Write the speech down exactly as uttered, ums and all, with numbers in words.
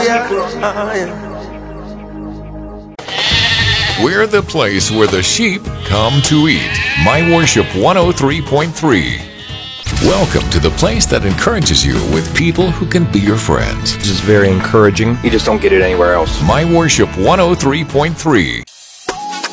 We're the place where the sheep come to eat. My Worship one oh three point three. Welcome to the place that encourages you with people who can be your friends. This is very encouraging. You just don't get it anywhere else. My Worship one oh three point three.